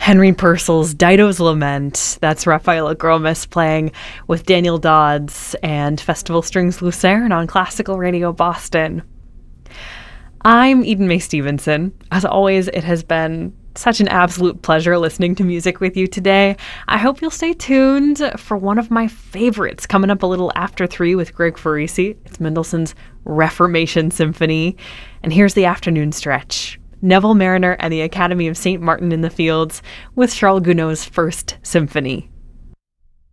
Henry Purcell's Dido's Lament. That's Rafaela Gromis playing with Daniel Dodds and Festival Strings Lucerne on Classical Radio Boston. I'm Eden Mae Stevenson. As always, it has been such an absolute pleasure listening to music with you today. I hope you'll stay tuned for one of my favorites coming up a little after 3 with Greg Farisi. It's Mendelssohn's Reformation Symphony. And here's the afternoon stretch. Neville Marriner and the Academy of St. Martin in the Fields with Charles Gounod's First Symphony.